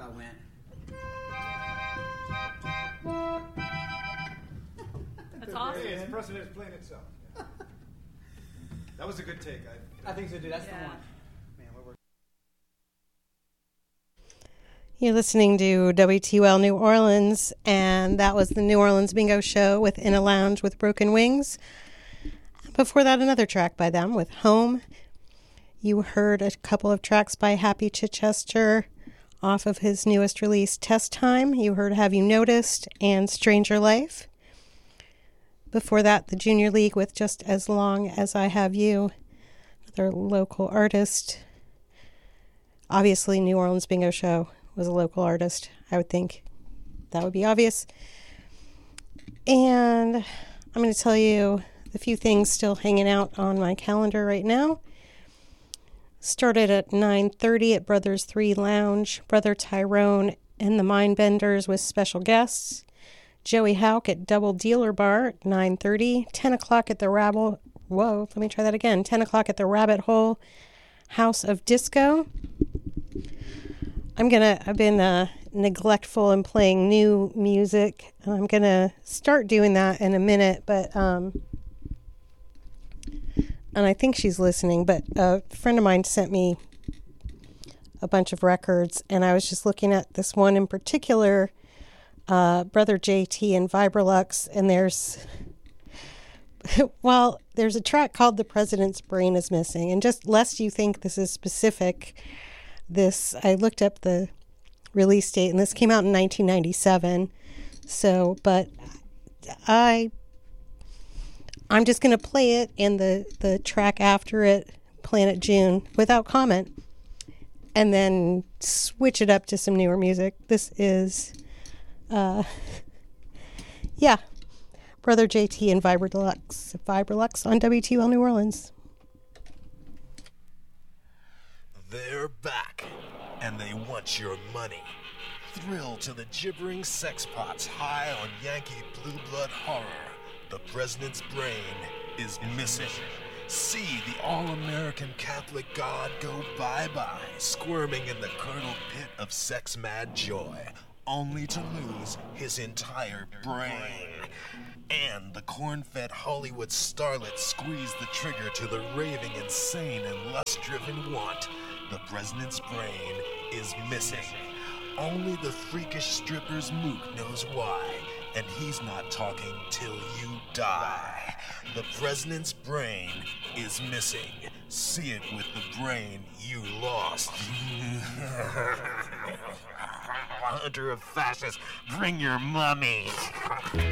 it went. That's awesome. Hey, it's precedent playing itself. Yeah. That was a good take. I think so, dude. That's the one. You're listening to WTUL New Orleans, and that was the New Orleans Bingo Show with In a Lounge with Broken Wings. Before that, another track by them with Home. You heard a couple of tracks by Happy Chichester off of his newest release, Test Time. You heard Have You Noticed and Stranger Life. Before that, the Junior League with Just As Long As I Have You, another local artist. Obviously, New Orleans Bingo Show was a local artist, I would think. That would be obvious. And I'm going to tell you a few things still hanging out on my calendar right now. Started at 9:30 at Brothers 3 Lounge. Brother Tyrone and the Mindbenders with special guests. Joey Houck at Double Dealer Bar at 9:30. 10 o'clock at the 10 o'clock at the Rabbit Hole House of Disco. I've been neglectful in playing new music. I'm going to start doing that in a minute, but, and I think she's listening, but a friend of mine sent me a bunch of records, and I was just looking at this one in particular, Brother JT and Vibrolux, and there's a track called The President's Brain is Missing, and just lest you think this is specific, I looked up the release date, and this came out in 1997. So, but I'm just going to play it, and the track after it, Planet June, without comment, and then switch it up to some newer music. This is, Brother JT and Vibrolux on WTUL New Orleans. They're back, and they want your money. Thrill to the gibbering sexpots high on Yankee blue blood horror. The President's Brain is missing. See the all-American Catholic God go bye-bye, squirming in the curdled pit of sex-mad joy, only to lose his entire brain. And the corn-fed Hollywood starlet squeeze the trigger to the raving insane and lust-driven want. The President's Brain is missing. Only the freakish stripper's mook knows why, and he's not talking till you die. The President's Brain is missing. See it with the brain you lost. Hunter of fascists, bring your mummy.